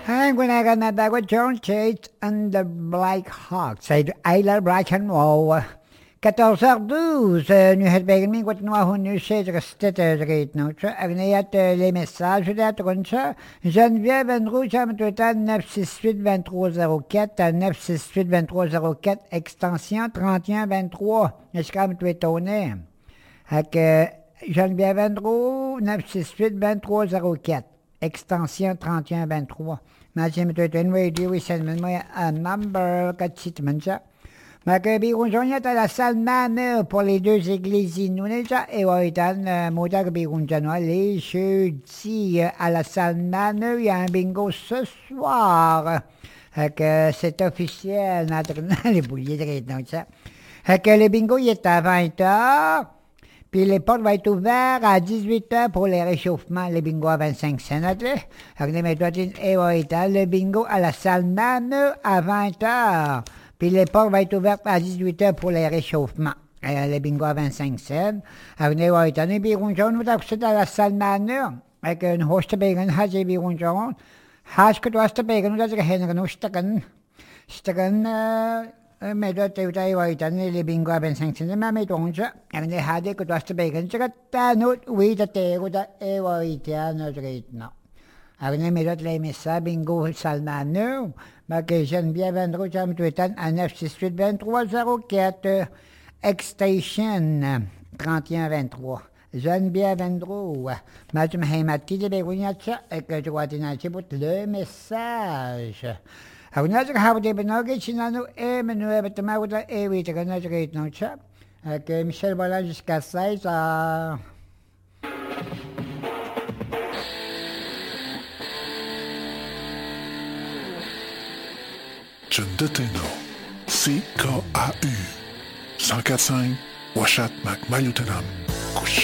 I'm gonna get that with John Chase and the Black Hawks. C'est Ayla Black and Wow. 14h12, nu het begen min wat noa hun nu zeker stette reed nou tja. Agneat les messages de troncha. Geneviève Vendroux, jam total 968 2304 968 2304 extension 3123. Est-ce que tu es étonné? Geneviève Vendroux 968 2304 extension 3123. Madame tu es radio, we send me a number katchitmancha. Bigunjonia à la salle Nane pour les deux églises inounéja et Waitan Modak Bigunjanoa les jeudis à la salle Nane. Il y a un bingo ce soir. C'est officiel, les bouliers de rite, donc ça. Le bingo il est à 20h. Puis les portes vont être ouvertes à 18h pour les réchauffements. Le bingo à 25 cents. Le bingo à la salle Nane à 20h. Puis les portes vont être ouvertes à 18h pour les réchauffements. Le bingo à 25 cents. Venez voir, étant birunjon, nous avons à la salle Nane. Avec une hoste bégan, haji birunjon. Hash que tu as bégan, nous avons un hostagan. Stagan, mais là, tu as le bingo à 25 cents. Mais donc, on est hadé que tu as bégan. Tu as un autre, oui, tu as Avenue Mélotte les messages, bingo Salmano, que Geneviève Vendroux, jam tweetan à 968 2304 extension 3123. Geneviève Vendroux, Madame Haimati de Bégouniatcha, et que je vois pour le message. Avenue de Havre Benogue, Chinano, et Menuet Betamauda, et oui, tu connais le nom chat, que Michel Bolland jusqu'à 16 à. John Deteno, CKAU 104.5 Washat McMalutenam.